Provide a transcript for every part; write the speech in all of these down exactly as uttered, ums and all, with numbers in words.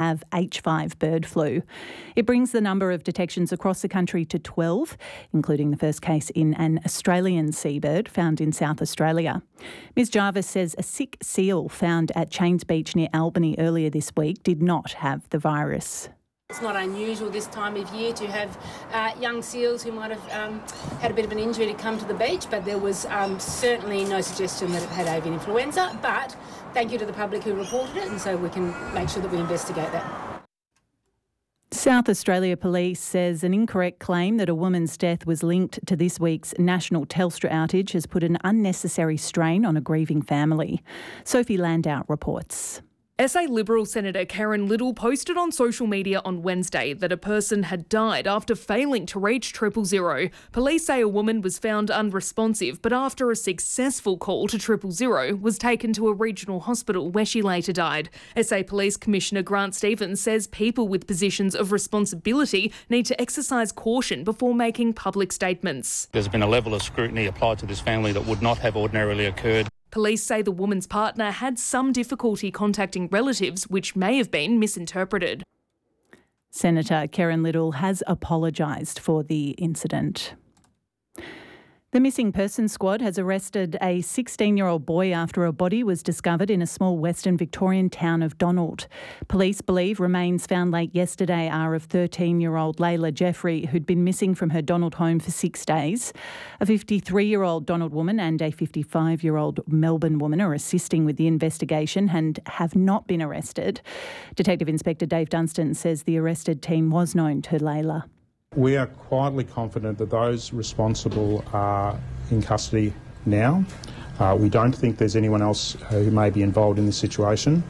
have H five bird flu. It brings the number of detections across the country to twelve, including the first case in an Australian seabird found in South Australia. Miz Jarvis says a sick seal found at Chains Beach near Albany earlier this week did not have the virus. It's not unusual this time of year to have uh, young seals who might have um, had a bit of an injury to come to the beach, but there was um, certainly no suggestion that it had avian influenza. But thank you to the public who reported it, and so we can make sure that we investigate that. South Australia Police says an incorrect claim that a woman's death was linked to this week's national Telstra outage has put an unnecessary strain on a grieving family. Sophie Landau reports. S A Liberal Senator Karen Little posted on social media on Wednesday that a person had died after failing to reach triple zero. Police say a woman was found unresponsive, but after a successful call to triple zero was taken to a regional hospital where she later died. S A Police Commissioner Grant Stevens says people with positions of responsibility need to exercise caution before making public statements. There's been a level of scrutiny applied to this family that would not have ordinarily occurred. Police say the woman's partner had some difficulty contacting relatives, which may have been misinterpreted. Senator Karen Little has apologised for the incident. The Missing Persons Squad has arrested a sixteen-year-old boy after a body was discovered in a small Western Victorian town of Donald. Police believe remains found late yesterday are of thirteen-year-old Layla Jeffrey, who'd been missing from her Donald home for six days. A fifty-three-year-old Donald woman and a fifty-five-year-old Melbourne woman are assisting with the investigation and have not been arrested. Detective Inspector Dave Dunstan says the arrested teen was known to Layla. We are quietly confident that those responsible are in custody now. Uh, we don't think there's anyone else who may be involved in this situation.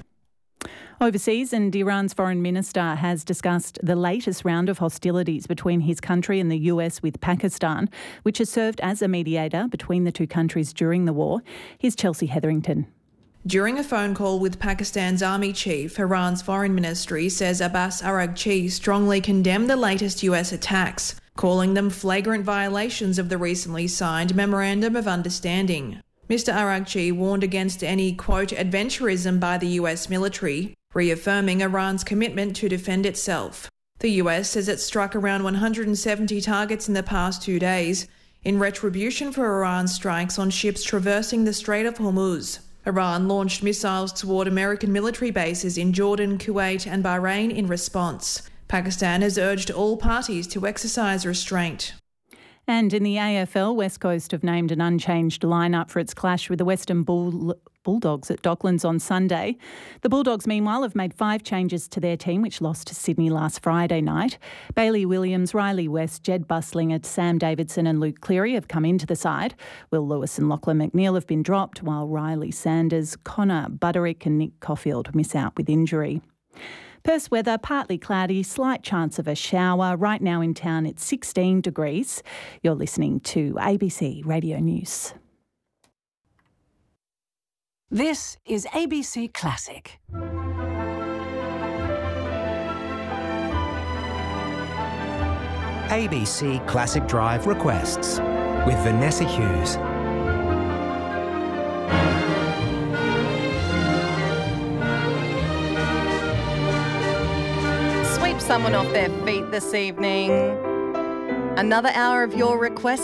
Overseas, and Iran's foreign minister has discussed the latest round of hostilities between his country and the U S with Pakistan, which has served as a mediator between the two countries during the war. Here's Chelsea Hetherington. During a phone call with Pakistan's army chief, Iran's foreign ministry says Abbas Araghchi strongly condemned the latest U S attacks, calling them flagrant violations of the recently signed Memorandum of Understanding. Mister Araghchi warned against any, quote, adventurism by the U S military, reaffirming Iran's commitment to defend itself. The U S says it struck around one hundred seventy targets in the past two days, in retribution for Iran's strikes on ships traversing the Strait of Hormuz. Iran launched missiles toward American military bases in Jordan, Kuwait and Bahrain in response. Pakistan has urged all parties to exercise restraint. And in the A F L, West Coast have named an unchanged lineup for its clash with the Western Bull- Bulldogs at Docklands on Sunday. The Bulldogs, meanwhile, have made five changes to their team, which lost to Sydney last Friday night. Bailey Williams, Riley West, Jed Buslinger, Sam Davidson and Luke Cleary have come into the side. Will Lewis and Lachlan McNeil have been dropped, while Riley Sanders, Connor Butterick and Nick Caulfield miss out with injury. Perth weather, partly cloudy, slight chance of a shower. Right now in town it's sixteen degrees. You're listening to A B C Radio News. This is A B C Classic. A B C Classic Drive requests with Vanessa Hughes. Sweep someone off their feet this evening. Another hour of your requests.